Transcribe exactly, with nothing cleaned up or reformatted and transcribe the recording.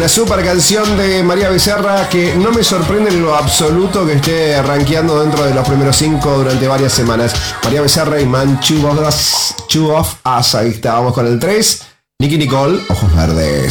Una super canción de María Becerra que no me sorprende en lo absoluto que esté rankeando dentro de los primeros cinco durante varias semanas. María Becerra y Man Two of Us. Two of Us. Ahí estábamos con el tres. Nicky Nicole, Ojos Verdes.